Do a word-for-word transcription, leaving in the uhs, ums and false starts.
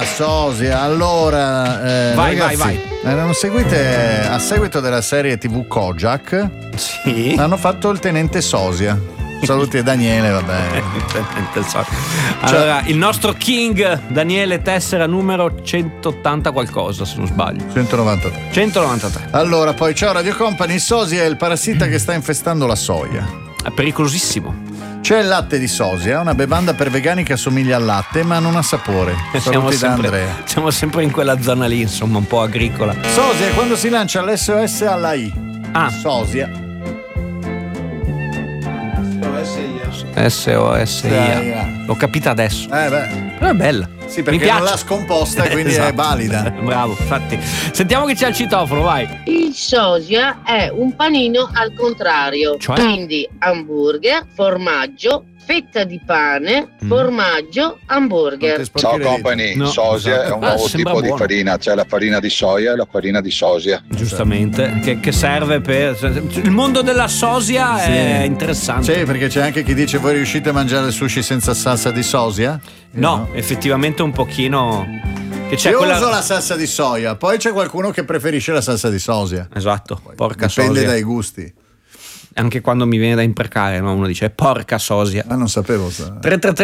sosia. Allora, eh, vai, ragazzi, vai, vai. Eh, non seguite a seguito della serie tivù Kojak? Sì. Hanno fatto il tenente sosia. Saluti a Daniele, vabbè. Allora, il nostro King Daniele Tessera numero centottanta qualcosa, se non sbaglio. centonovantatré. centonovantatré. Allora, poi ciao Radio Company, il sosia è il parassita che sta infestando la soia. È pericolosissimo. C'è il latte di sosia, una bevanda per vegani che assomiglia al latte ma non ha sapore. Siamo Saluti da sempre, Andrea. siamo sempre in quella zona lì, insomma, un po' agricola. Sosia è quando si lancia l'S O S alla I. Ah. Sosia. S O S I A. L'ho capita adesso. Eh beh. Però è bella. Sì, perché non l'ha scomposta, quindi Esatto. è valida. Bravo, infatti. Sentiamo che c'è al citofono, vai. Il sosia è un panino al contrario, Cioè? quindi hamburger, formaggio, fetta di pane, Mm. formaggio, hamburger. Ciao company, No, sosia esatto. è un Ah, nuovo sembra tipo di buono. farina, c'è la farina di soia e la farina di sosia. Giustamente, che, che serve per. Il mondo della sosia Sì. è interessante. Sì, perché c'è anche chi dice: voi riuscite a mangiare il sushi senza salsa di sosia? No, effettivamente un pochino. Che c'è Io quella... uso la salsa di soia, poi c'è qualcuno che preferisce la salsa di sosia. Esatto, porca Dipende sosia. dai gusti. Anche quando mi viene da imprecare, no? Uno dice porca sosia. Ah, non sapevo. tre tre tre